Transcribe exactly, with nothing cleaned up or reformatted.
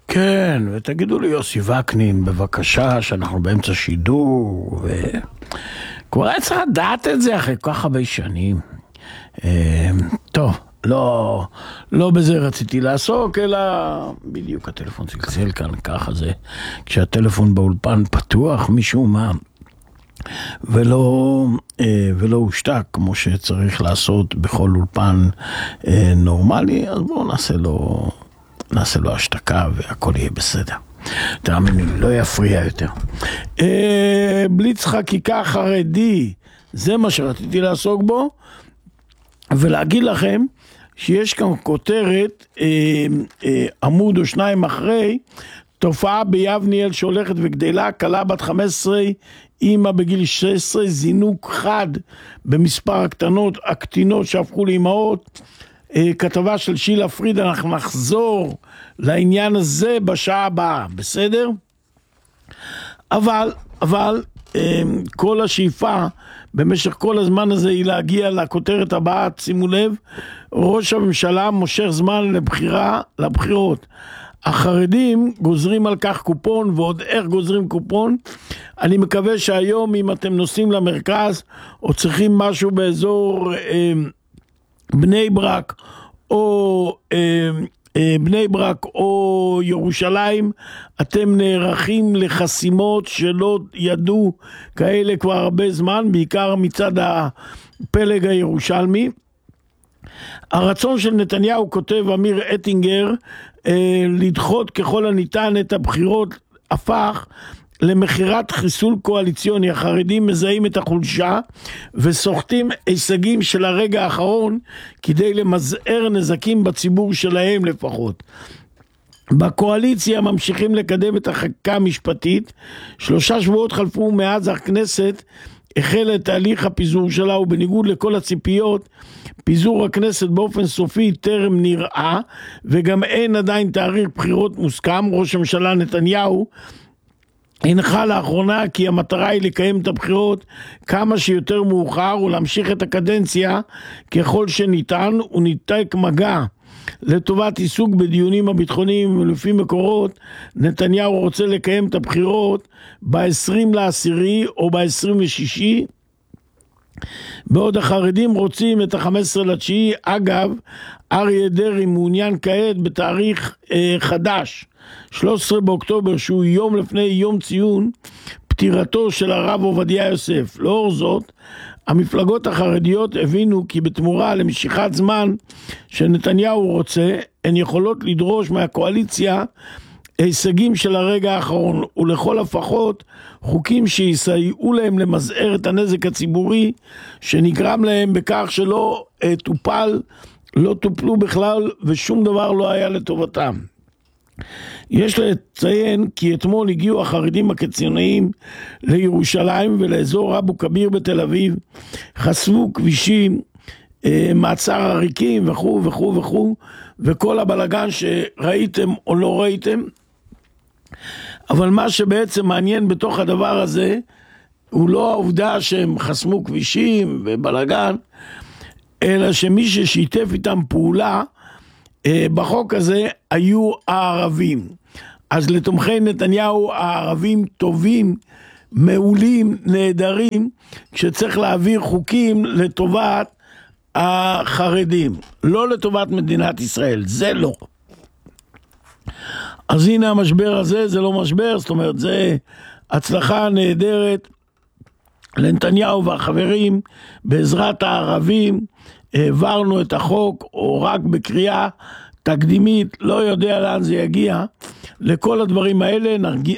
כן, ותגידו לי יוסי וקנין, בבקשה, שאנחנו באמצע שידור, וכבר היה צריך לדעת את זה אחרי כל כך הרבה שנים. טוב, לא, לא בזה רציתי לעסוק, אלא בדיוק הטלפון צלצל כאן, ככה זה, כשהטלפון באולפן פתוח, משום מה, ולא, ולא הושתק, כמו שצריך לעשות בכל אולפן נורמלי, אז בואו נעשה לו... נעשה לו השתקה והכל יהיה בסדר. תאמיני, לא יפריע יותר. אה, בליץ חקיקה חרדי, זה מה שרציתי לעסוק בו, ולהגיד לכם שיש כאן כותרת, אה, אה, עמוד או שניים אחרי, תופעה ביבניאל שהולכת וגדלה, קלה בת חמש עשרה, אימא בגיל שש עשרה, זינוק חד במספר הקטנות, הקטינות שהפכו לאימהות, כתבה של שילה פריד, אנחנו נחזור לעניין הזה בשעה הבאה, בסדר? אבל, אבל, כל השאיפה במשך כל הזמן הזה היא להגיע לכותרת הבאה, שימו לב, ראש הממשלה מושך זמן לבחירה, לבחירות. החרדים גוזרים על כך קופון, ועוד איך גוזרים קופון. אני מקווה שהיום אם אתם נוסעים למרכז, או צריכים משהו באזור... בני ברק או אה, אה, בני ברק או ירושלים, אתם נערכים לחסימות שלא ידעו כאלה כבר הרבה זמן, בעיקר מצד הפלג הירושלמי. הרצון של נתניהו, כותב אמיר אטינגר, אה, לדחות ככל הניתן את הבחירות הפך למחירת חיסול קואליציוני. החרדים מזהים את החולשה וסוחטים הישגים של הרגע האחרון כדי למזער נזקים בציבור שלהם לפחות. בקואליציה ממשיכים לקדם את החקיקה המשפטית. שלושה שבועות חלפו מאז הכנסת החל את תהליך הפיזור שלה, ובניגוד לכל הציפיות פיזור הכנסת באופן סופי טרם נראה, וגם אין עדיין תאריך בחירות מוסכם. ראש הממשלה נתניהו הנחה לאחרונה כי המטרה היא לקיים את הבחירות כמה שיותר מאוחר ולהמשיך את הקדנציה ככל שניתן, וניתק מגע לטובת עיסוק בדיונים הביטחוניים, ולפי מקורות נתניהו רוצה לקיים את הבחירות ב-עשרים לעשירי או ב-עשרים לשישי, בעוד החרדים רוצים את ה-חמישה עשר לתשיעי. אגב, אריה דרעי מעוניין כעת בתאריך אה, חדש, שלושה עשר באוקטובר, שהוא יום לפני יום ציון פטירתו של הרב עובדיה יוסף. לאור זאת, המפלגות החרדיות הבינו כי בתמורה למשיכת זמן שנתניהו רוצה, הן יכולות לדרוש מהקואליציה הישגים של הרגע האחרון, ולכל הפחות חוקים שיסייעו להם למזער את הנזק הציבורי שנגרם להם בכך שלא טופל, לא טופלו בכלל ושום דבר לא היה לטובתם. יש לציין כי אתמול הגיעו החרדים הקיצוניים לירושלים ולאזור אבו כביר בתל אביב, חסמו כבישים, מעצר עריקים וכו' וכו' וכו', וכל הבלגן שראיתם או לא ראיתם. אבל מה שבעצם מעניין בתוך הדבר הזה הוא לא העובדה שהם חסמו כבישים ובלגן, אלא שמי ששיתף איתם פעולה בחוק הזה היו הערבים. אז לתומכי נתניהו הערבים טובים, מעולים, נהדרים, כשצריך להעביר חוקים לטובת החרדים, לא לטובת מדינת ישראל, זה לא. אז הנה המשבר הזה, זה לא משבר, זאת אומרת זה הצלחה נהדרת לנתניהו והחברים, בעזרת הערבים העברנו את החוק, או רק בקריאה תקדימית, לא יודע לאן זה יגיע. לכל הדברים האלה